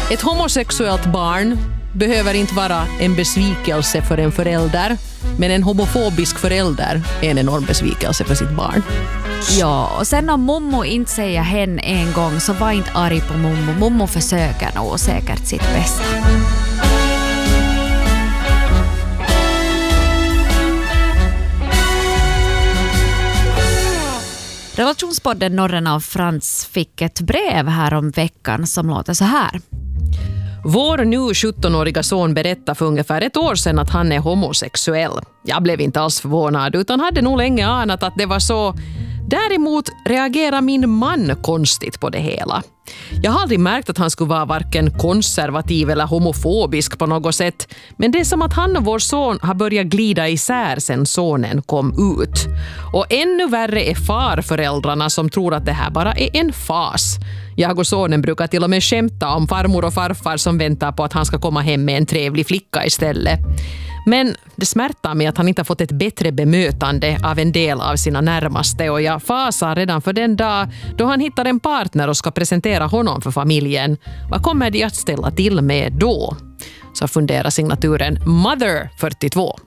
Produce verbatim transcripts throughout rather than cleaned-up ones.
Ett homosexuellt barn behöver inte vara en besvikelse för en förälder, men en homofobisk förälder är en enorm besvikelse för sitt barn. Ja, och sen om mommo inte säger hen en gång, så var inte arg på mommo. Mommo försöker nog säkert sitt bästa. Relationspodden Norren av Frans fick ett brev här om veckan som låter så här. Vår nu sjuttonåriga son berättade för ungefär ett år sedan att han är homosexuell. Jag blev inte alls förvånad utan hade nog länge anat att det var så. Däremot reagerar min man konstigt på det hela. Jag har aldrig märkt att han skulle vara varken konservativ eller homofobisk på något sätt. Men det är som att han och vår son har börjat glida isär sedan sonen kom ut. Och ännu värre är farföräldrarna som tror att det här bara är en fas. Jag och sonen brukar till och med skämta om farmor och farfar som väntar på att han ska komma hem med en trevlig flicka istället. Men det smärtar mig att han inte har fått ett bättre bemötande av en del av sina närmaste, och jag fasar redan för den dag då han hittar en partner och ska presentera honom för familjen. Vad kommer de att ställa till med då? Så funderar signaturen Mother fyrtiotvå.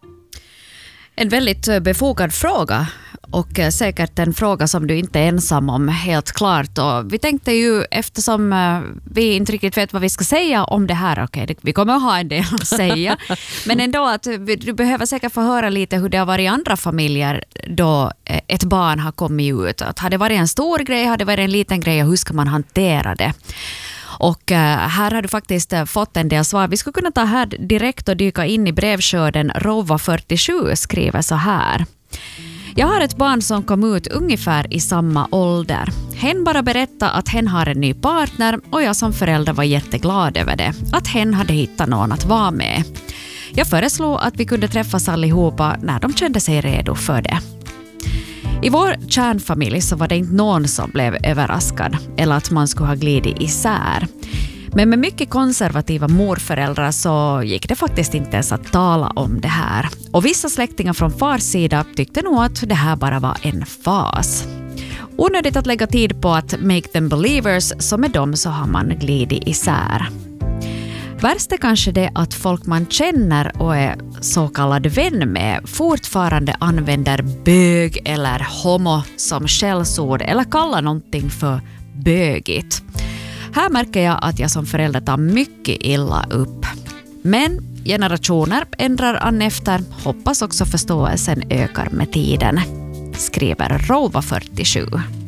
En väldigt befogad fråga, och säkert en fråga som du inte är ensam om, helt klart. Och vi tänkte ju, eftersom vi inte riktigt vet vad vi ska säga om det här, okej, okay, vi kommer att ha en del att säga, men ändå att du behöver säkert få höra lite hur det har varit i andra familjer då ett barn har kommit ut. Att har det varit en stor grej, har det varit en liten grej, och hur ska man hantera det? Och här har du faktiskt fått en del svar. Vi skulle kunna ta här direkt och dyka in i brevskörden. Rova fyrtiosju skriver så här. Jag har ett barn som kom ut ungefär i samma ålder. Hen bara berättade att hen har en ny partner, och jag som förälder var jätteglad över det. Att hen hade hittat någon att vara med. Jag föreslog att vi kunde träffas allihopa när de kände sig redo för det. I vår kärnfamilj så var det inte någon som blev överraskad eller att man skulle ha glidit isär. Men med mycket konservativa morföräldrar så gick det faktiskt inte ens att tala om det här. Och vissa släktingar från fars sida tyckte nog att det här bara var en fas. Onödigt att lägga tid på att make them believers, så med dem så har man glidit isär. Värst är kanske det att folk man känner och är så kallad vän med fortfarande använder bög eller homo som skällsord eller kallar någonting för bögigt. Här märker jag att jag som förälder tar mycket illa upp. Men generationer ändrar an efter, hoppas också förståelsen ökar med tiden, skriver Rova fyrtiosju.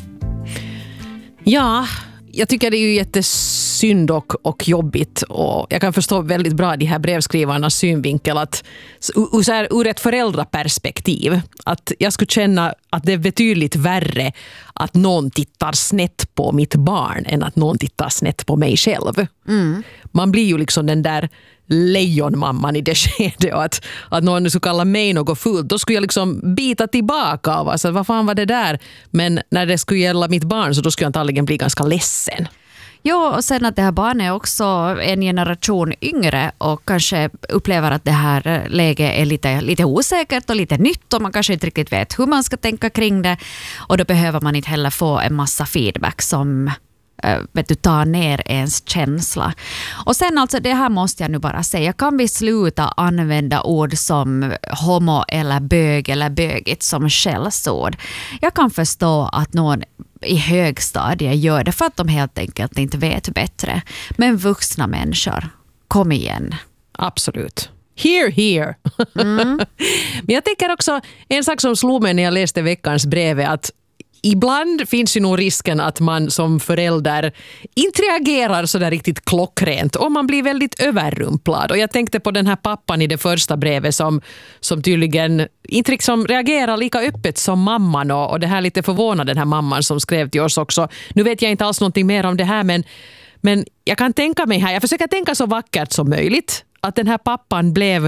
Ja, jag tycker det är ju jättesynd och, och jobbigt, och jag kan förstå väldigt bra de här brevskrivarnas synvinkel att så här, ur ett föräldraperspektiv, att jag skulle känna att det är betydligt värre att någon tittar snett på mitt barn än att någon tittar snett på mig själv. Mm. Man blir ju liksom den där lejonmamman i det skedet, och att, att någon skulle kalla mig något fult, då skulle jag liksom bita tillbaka av, alltså, vad fan var det där? Men när det skulle gälla mitt barn så då skulle jag antagligen bli ganska ledsen. Ja, och sen att det här barnet är också en generation yngre och kanske upplever att det här läget är lite, lite osäkert och lite nytt, och man kanske inte riktigt vet hur man ska tänka kring det, och då behöver man inte heller få en massa feedback som vet du, tar ner ens känsla. Och sen alltså, det här måste jag nu bara säga, kan vi sluta använda ord som homo eller bög eller bögigt som skällsord? Jag kan förstå att någon i högstadiet gör det för att de helt enkelt inte vet bättre. Men vuxna människor, kom igen. Absolut. Here, here. Mm. Men jag tänker också, en sak som slog mig när jag läste veckans brev är att ibland finns ju nog risken att man som förälder inte reagerar så där riktigt klockrent, och man blir väldigt överrumplad. Och jag tänkte på den här pappan i det första brevet som, som tydligen inte liksom reagerar lika öppet som mamman, och, och det här lite förvånade den här mamman som skrev till oss också. Nu vet jag inte alls någonting mer om det här, men, men jag kan tänka mig här, jag försöker tänka så vackert som möjligt, att den här pappan blev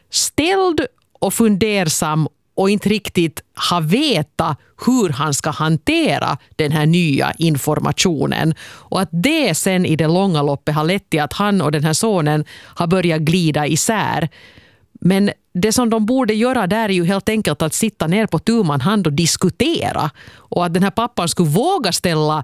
ställd och fundersam och inte riktigt har vetat hur han ska hantera den här nya informationen. Och att det sen i det långa loppet har lett till att han och den här sonen har börjat glida isär. Men det som de borde göra där är ju helt enkelt att sitta ner på tu man hand och diskutera. Och att den här pappan skulle våga ställa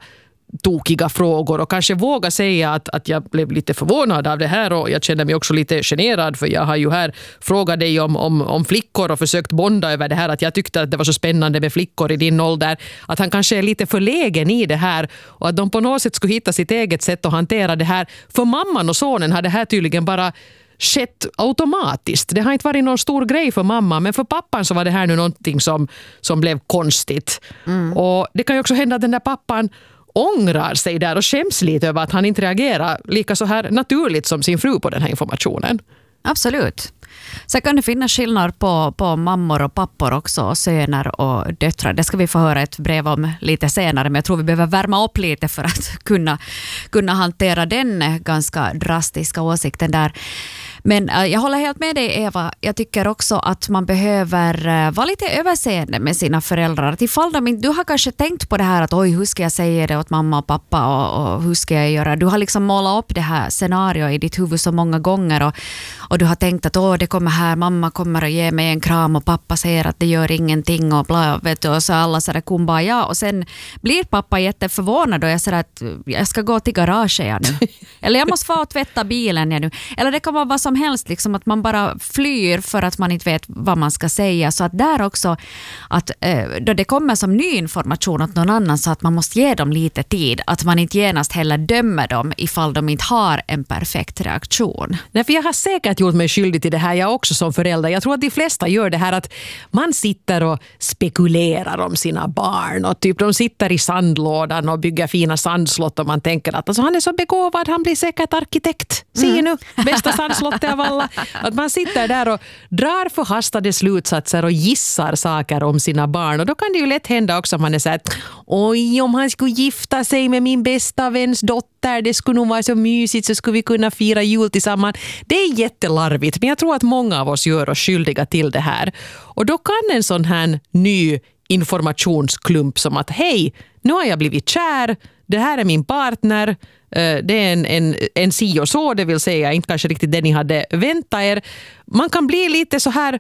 tokiga frågor och kanske våga säga att, att jag blev lite förvånad av det här och jag känner mig också lite generad för jag har ju här frågat dig om, om, om flickor och försökt bonda över det här att jag tyckte att det var så spännande med flickor i din ålder, att han kanske är lite förlägen i det här och att de på något sätt skulle hitta sitt eget sätt att hantera det här. För mamman och sonen har det här tydligen bara skett automatiskt. Det har inte varit någon stor grej för mamma, men för pappan så var det här nu någonting som, som blev konstigt. Mm. Och det kan ju också hända att den där pappan ångrar sig där och skäms lite över att han inte reagerar lika så här naturligt som sin fru på den här informationen. Absolut. Så kan det finnas skillnad på, på mammor och pappor också, söner och döttrar. Det ska vi få höra ett brev om lite senare, men jag tror vi behöver värma upp lite för att kunna, kunna hantera den ganska drastiska åsikten där. Men äh, jag håller helt med dig, Eva. Jag tycker också att man behöver äh, vara lite överseende med sina föräldrar. Att ifall de inte, du har kanske tänkt på det här att oj, hur ska jag säga det åt mamma och pappa och, och hur ska jag göra? Du har liksom målat upp det här scenariot i ditt huvud så många gånger och, och du har tänkt att åh, det kommer här, mamma kommer att ge mig en kram och pappa säger att det gör ingenting och bla, vet du, och så alla sådär kumbaya. Och sen blir pappa jätteförvånad och jag säger att jag ska gå till garaget nu. Eller jag måste få tvätta bilen nu. Eller det kan vara vad som helst, liksom att man bara flyr för att man inte vet vad man ska säga. Så att där också, att eh, då det kommer som ny information åt någon annan så att man måste ge dem lite tid. Att man inte genast heller dömer dem ifall de inte har en perfekt reaktion. Nej, för jag har säkert gjort mig skyldig till det här, jag också som förälder. Jag tror att de flesta gör det här att man sitter och spekulerar om sina barn och typ de sitter i sandlådan och bygger fina sandslott och man tänker att alltså, han är så begåvad, han blir säkert arkitekt. Se mm. nu, bästa sandslottet av alla. Att man sitter där och drar förhastade slutsatser och gissar saker om sina barn. Och då kan det ju lätt hända också om man är så här, oj, om han skulle gifta sig med min bästa väns dotter, det skulle nog vara så mysigt, så skulle vi kunna fira jul tillsammans. Det är jättelarvigt, men jag tror att många av oss gör oss skyldiga till det här. Och då kan en sån här ny informationsklump som att hej, nu har jag blivit kär, det här är min partner, det är en, en, en si och så, det vill säga inte kanske riktigt det ni hade väntat er. Man kan bli lite så här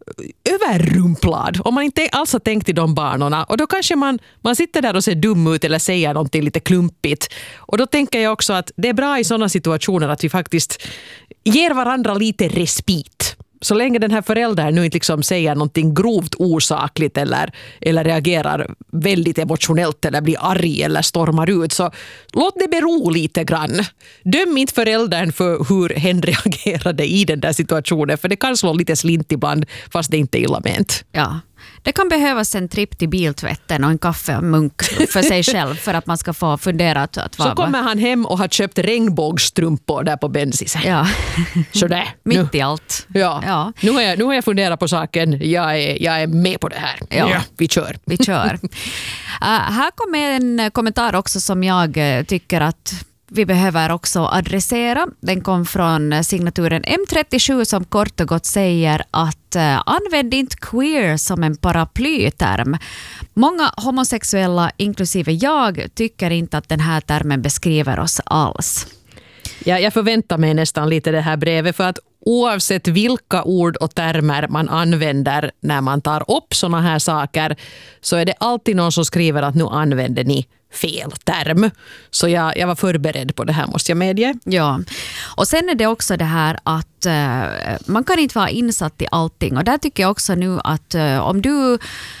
överrumplad om man inte alls har tänkt i de banorna. Och då kanske man, man sitter där och ser dum ut eller säger någonting lite klumpigt. Och då tänker jag också att det är bra i sådana situationer att vi faktiskt ger varandra lite respit. Så länge den här föräldern nu inte liksom säger någonting grovt osakligt eller, eller reagerar väldigt emotionellt eller blir arg eller stormar ut, så låt det bero lite grann. Döm inte föräldern för hur hen reagerade i den där situationen, för det kan slå lite slint ibland fast det inte är illa ment. Ja. Det kan behövas en tripp till biltvätten och en kaffe och munk för sig själv för att man ska få fundera att, att så kommer han hem och har köpt regnbågsstrumpor där på Bensisen. Ja. Så där. Mitt nu. I allt. Ja. Ja. Nu, har jag, nu har jag funderat på saken. Jag är, jag är med på det här. Ja. Ja, vi kör. Vi kör. uh, här kommer en kommentar också som jag uh, tycker att vi behöver också adressera. Den kom från signaturen M trettiosju som kort och gott säger att uh, använd inte queer som en paraplyterm. Många homosexuella, inklusive jag, tycker inte att den här termen beskriver oss alls. Ja, jag förväntar mig nästan lite det här brevet, för att oavsett vilka ord och termer man använder när man tar upp såna här saker, så är det alltid någon som skriver att nu använder ni fel term. Så jag, jag var förberedd på det här, måste jag medge. Ja, och sen är det också det här att uh, man kan inte vara insatt i allting. Och där tycker jag också nu att uh, om du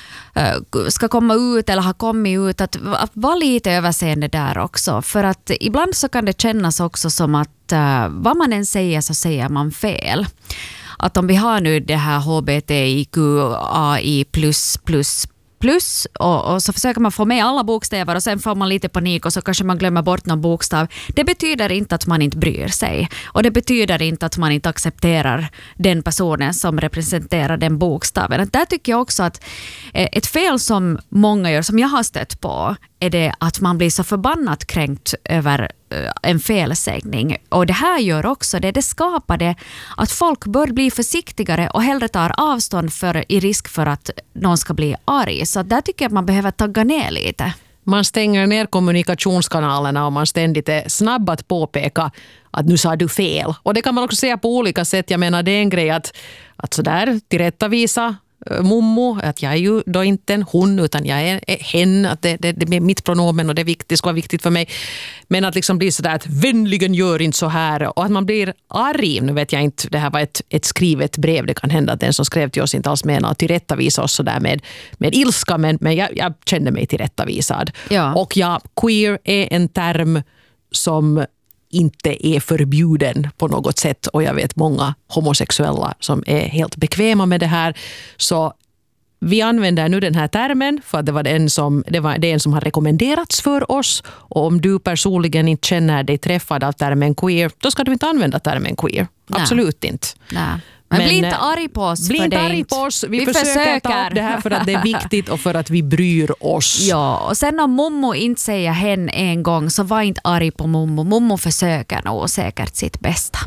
ska komma ut eller ha kommit ut, att, att vara lite överseende där också. För att ibland så kan det kännas också som att uh, vad man än säger så säger man fel. Att om vi har nu det här H B T I Q A I plus plus plus och, och så försöker man få med alla bokstäver och sen får man lite panik och så kanske man glömmer bort någon bokstav. Det betyder inte att man inte bryr sig. Och det betyder inte att man inte accepterar den personen som representerar den bokstaven. Där tycker jag också att ett fel som många gör, som jag har stött på, är det att man blir så förbannat kränkt över en felsägning. Och det här gör också det. Det skapar det att folk bör bli försiktigare och hellre tar avstånd för, i risk för att någon ska bli arg. Så där tycker jag att man behöver tagga ner lite. Man stänger ner kommunikationskanalerna och man ständigt är snabb att påpeka att nu sa du fel. Och det kan man också säga på olika sätt. Jag menar, det är en grej att, att sådär tillrättavisa mommo, att jag är ju då inte en hon utan jag är hen, att det, det, det är mitt pronomen och det, är viktigt, det ska vara viktigt för mig. Men att liksom bli sådär att vänligen gör inte så här och att man blir arg. Nu vet jag inte, det här var ett, ett skrivet brev, det kan hända att den som skrev till oss inte alls menar att tillrättavisa oss sådär med, med ilska, men, men jag, jag kände mig tillrättavisad. Ja. Och ja, queer är en term som inte är förbjuden på något sätt och jag vet många homosexuella som är helt bekväma med det här, så vi använder nu den här termen för att det var den som, det var den som har rekommenderats för oss, och om du personligen inte känner dig träffad av termen queer, då ska du inte använda termen queer. Nej. Absolut inte. Nej. Men, Men bli inte arg på oss. Bli för inte det arg inte. på oss. Vi, vi försöker, försöker ta upp det här för att det är viktigt och för att vi bryr oss. Ja, och sen om mommo inte säger hen en gång, så var inte arg på mommo. Mommo försöker nog säkert sitt bästa.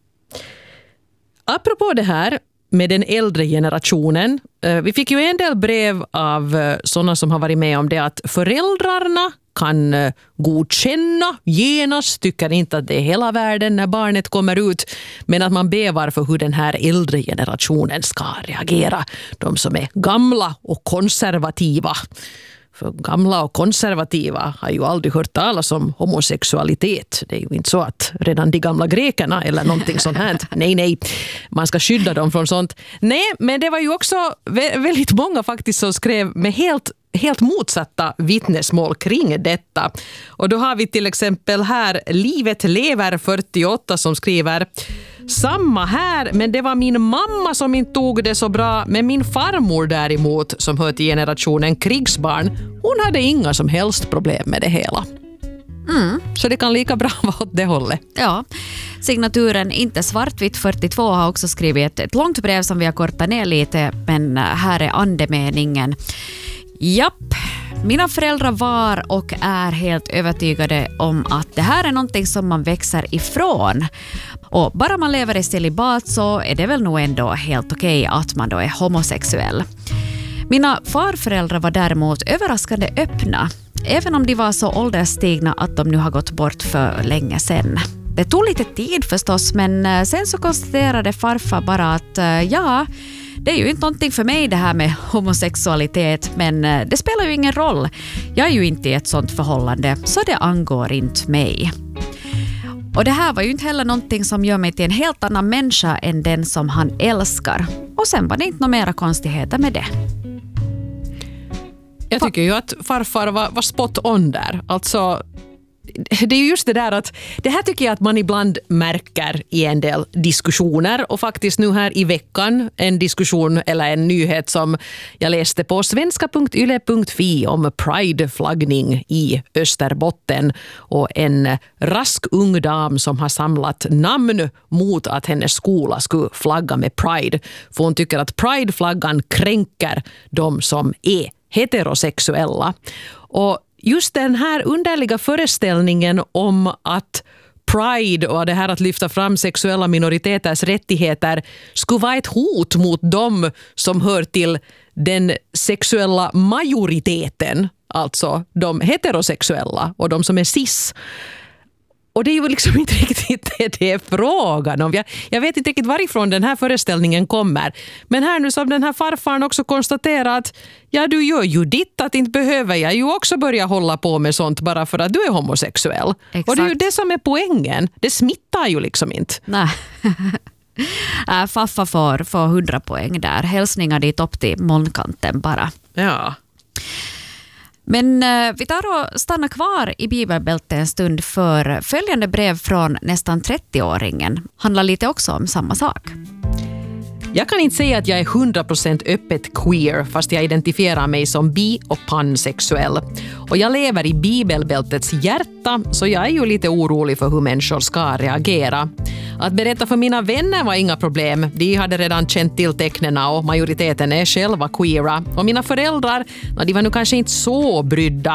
Apropå det här med den äldre generationen. Vi fick ju en del brev av sådana som har varit med om det, att föräldrarna kan godkänna, genast, tycker inte att det är hela världen när barnet kommer ut, men att man bevar för hur den här äldre generationen ska reagera. De som är gamla och konservativa. För gamla och konservativa har ju aldrig hört talas om homosexualitet. Det är ju inte så att redan de gamla grekerna eller någonting sånt här. Nej, nej. Man ska skydda dem från sånt. Nej, men det var ju också väldigt många faktiskt som skrev med helt helt motsatta vittnesmål kring detta. Och då har vi till exempel här Livet lever fyrtioåtta som skriver: samma här, men det var min mamma som inte tog det så bra, men min farmor däremot, som hör till generationen krigsbarn, hon hade inga som helst problem med det hela. Mm. Så det kan lika bra vara åt det hållet. Ja, signaturen inte svartvitt fyrtiotvå har också skrivit ett, ett långt brev som vi har kortat ner lite, men här är andemeningen. Japp, mina föräldrar var och är helt övertygade om att det här är någonting som man växer ifrån. Och bara man lever i celibat så är det väl nog ändå helt okej att man då är homosexuell. Mina farföräldrar var däremot överraskande öppna, även om de var så ålderstigna att de nu har gått bort för länge sedan. Det tog lite tid förstås, men sen så konstaterade farfar bara att ja, det är ju inte någonting för mig det här med homosexualitet, men det spelar ju ingen roll. Jag är ju inte i ett sånt förhållande, så det angår inte mig. Och det här var ju inte heller någonting som gör mig till en helt annan människa än den som han älskar. Och sen var det inte några mera konstigheter med det. Jag tycker ju att farfar var, var spot on där. Alltså, det är ju just det där att det här tycker jag att man ibland märker i en del diskussioner, och faktiskt nu här i veckan en diskussion eller en nyhet som jag läste på svenska punkt yle punkt fi om Pride-flaggning i Österbotten och en rask ung dam som har samlat namn mot att hennes skola skulle flagga med Pride, för hon tycker att Pride-flaggan kränker de som är heterosexuella. Och just den här underliga föreställningen om att Pride och det här att lyfta fram sexuella minoriteters rättigheter skulle vara ett hot mot dem som hör till den sexuella majoriteten, alltså de heterosexuella och de som är cis. Och det är ju liksom inte riktigt det det är frågan om. Jag, jag vet inte riktigt varifrån den här föreställningen kommer. Men här nu som den här farfaren också konstaterar att ja, du gör ju ditt, att inte behöver jag ju också börja hålla på med sånt bara för att du är homosexuell. Exakt. Och det är ju det som är poängen. Det smittar ju liksom inte. Nej. äh, Faffa får, får hundra poäng där. Hälsningar dit upp till molnkanten bara. Ja. Men eh, vi tar och stannar kvar i bibelbältet en stund, för följande brev från nästan trettio-åringen handlar lite också om samma sak. Jag kan inte säga att jag är hundra procent öppet queer, fast jag identifierar mig som bi- och pansexuell. Och jag lever i bibelbältets hjärta, så jag är ju lite orolig för hur människor ska reagera. Att berätta för mina vänner var inga problem. De hade redan känt till tecknena och majoriteten är själva queera. Och mina föräldrar, de var nu kanske inte så brydda.